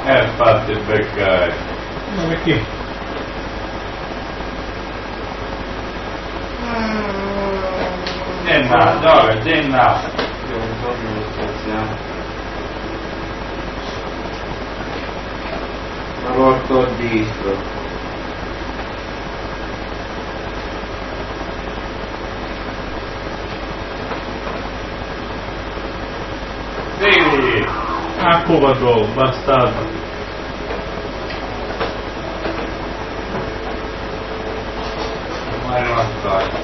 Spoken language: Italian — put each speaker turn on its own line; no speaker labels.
Fatti beccare.
Ma perché?
Genna, dove? Genna.
Io un giorno lo spaziamo. Ma porto il distro.
Sì.
Ecco vado, bastardo.
Ma non stai.